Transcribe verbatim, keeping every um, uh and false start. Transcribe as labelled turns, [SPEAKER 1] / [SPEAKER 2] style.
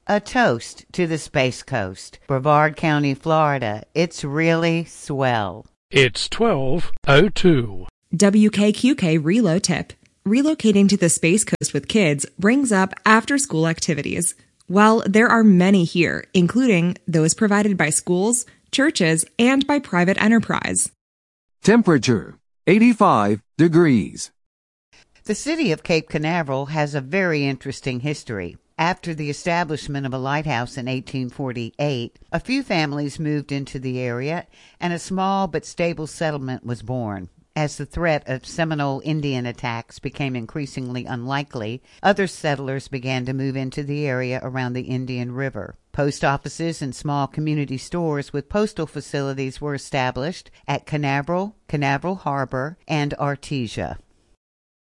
[SPEAKER 1] A toast to the Space Coast, Brevard County, Florida. It's really swell.
[SPEAKER 2] It's twelve oh two.
[SPEAKER 3] W K Q K Reload Tip. Relocating to the Space Coast with kids brings up after-school activities. Well, there are many here, including those provided by schools, churches, and by private enterprise.
[SPEAKER 4] Temperature, eighty-five degrees.
[SPEAKER 1] The city of Cape Canaveral has a very interesting history. After the establishment of a lighthouse in eighteen forty-eight, a few families moved into the area, and a small but stable settlement was born. As the threat of Seminole Indian attacks became increasingly unlikely, other settlers began to move into the area around the Indian River. Post offices and small community stores with postal facilities were established at Canaveral, Canaveral Harbor, and Artesia.